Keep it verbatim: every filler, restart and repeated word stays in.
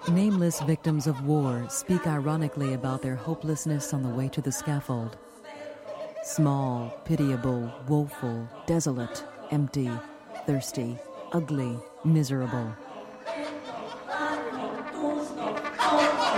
Nameless victims of war speak ironically about their hopelessness on the way to the scaffold. Small, pitiable, woeful, desolate, empty, thirsty, ugly, miserable.